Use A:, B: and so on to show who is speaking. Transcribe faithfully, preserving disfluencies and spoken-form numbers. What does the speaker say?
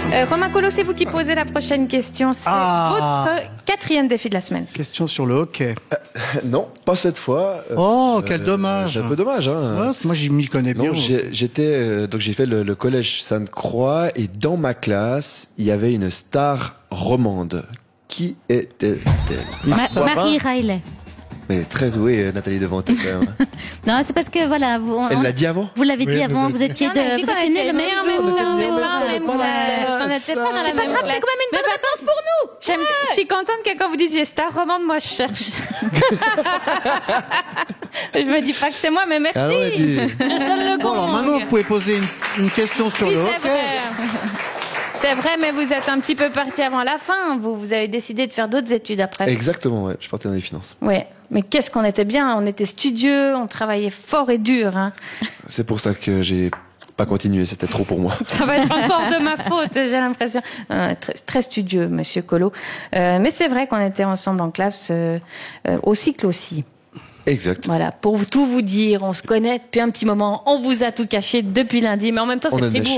A: Euh, Romain Collot, c'est vous qui posez la prochaine question. C'est
B: Ah.
A: votre quatrième défi de la semaine.
B: Question sur le hockey.
C: Euh, non, pas cette fois. Euh,
B: Oh, quel dommage.
C: C'est un peu dommage, hein.
B: Ouais, moi, j'y m'y connais bien.
C: Non, j'ai- j'étais euh, donc j'ai fait le, le collège Sainte-Croix et dans ma classe il y avait une star romande. Qui était-elle?
D: Ma- Marie Riley.
C: Mais elle est très douée, euh, Nathalie Devant. quand même.
D: Non, c'est parce que voilà, vous, on-
C: Elle l'a dit avant.
D: vous l'avez
E: Oui,
D: dit
E: vous
D: avant,
E: avez
D: vous
E: dit.
D: étiez,
A: On a
D: de,
A: dit
D: vous
A: qu'on
D: étiez nés
A: était
D: le même
A: nés en
D: jour.
A: même temps,
D: euh,
A: mais pas en même
C: Voilà,
A: classe. On n'était
C: ça.
A: pas dans la
D: C'est pas
A: même
D: grave,
A: classe.
D: c'est quand même une
A: Mais
D: bonne
A: maintenant,
D: réponse pour nous.
A: j'aime- Je suis contente que quand vous disiez star romande, moi je cherche. Je me dis pas que c'est moi, mais merci.
C: Ah ouais, dis.
A: Je sonne le
B: Bon,
A: gong.
B: alors maintenant, vous pouvez poser une, une question sur
A: Oui,
B: le
A: c'est
B: hockey.
A: vrai. C'est vrai, mais vous êtes un petit peu parti avant la fin. Vous, vous avez décidé de faire d'autres études après.
C: Exactement, ouais. Je partais dans les finances.
A: Ouais. Mais qu'est-ce qu'on était bien. On était studieux, on travaillait fort et dur. Hein.
C: C'est pour ça que j'ai pas continué. C'était trop pour moi.
A: Ça va être encore de ma faute, j'ai l'impression. Euh, très, très studieux, Monsieur Collot. Euh, mais c'est vrai qu'on était ensemble en classe, euh, euh, au cycle aussi.
C: Exact.
A: Voilà, pour tout vous dire, on se connaît depuis un petit moment, on vous a tout caché depuis lundi, mais en même temps,
C: On
A: c'est
C: a de la
A: Fribourg.